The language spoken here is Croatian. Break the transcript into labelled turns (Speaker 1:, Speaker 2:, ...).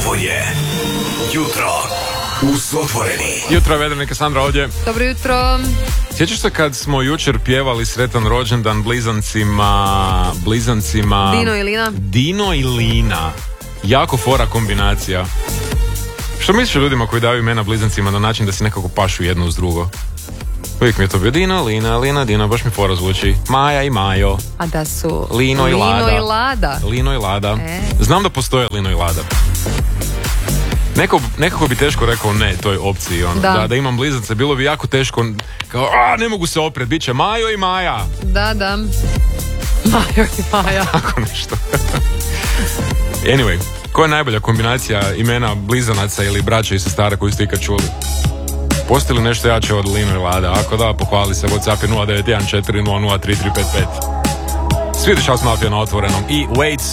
Speaker 1: Ovo je Jutro uz Otvoreni.
Speaker 2: Jutro, Vedranik i Sandra ovdje.
Speaker 3: Dobro jutro.
Speaker 2: Sjećaš se kad smo jučer pjevali sretan rođendan blizancima...
Speaker 3: Dino i Lina.
Speaker 2: Jako fora kombinacija. Što misliš o ljudima koji daju imena blizancima na način da si nekako pašu jedno uz drugo? Uvijek mi je to bio Dino, Lina, Dino, baš mi fora zvuči. Maja i Majo.
Speaker 3: A da su
Speaker 2: Lino i Lada.
Speaker 3: Lino i Lada.
Speaker 2: Znam da postoje Lino i Lada. Nekako bi teško rekao ne toj opciji. Da imam blizance, bilo bi jako teško. Kao, ne mogu se opret, bit će Majo i Maja.
Speaker 3: Da. Majo i Maja.
Speaker 2: Tako nešto. Anyway, koja je najbolja kombinacija imena blizanaca ili braća i sestara koju ste ikad čuli? Postoji li nešto jače od Lino i Lada? Ako da, pohvali se. WhatsApp je 091400033555. Swedish House Mafia na Otvorenom i Waits.